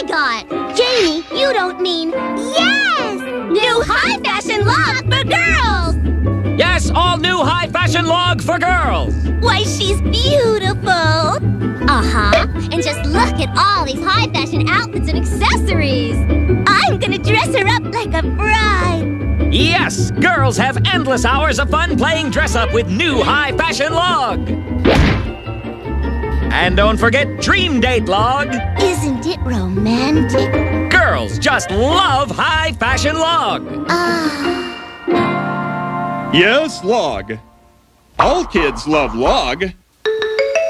I got. Jamie, you don't mean yes! New high-fashion log for girls! Yes, all new high-fashion log for girls. Why, she's beautiful. Uh-huh. And just look at all these high-fashion outfits and accessories. I'm gonna dress her up like a bride. Yes, girls have endless hours of fun playing dress-up with new high-fashion log. And don't forget Dream Date log. Isn't it romantic? Girls just love high-fashion log. Yes, log. All kids love log.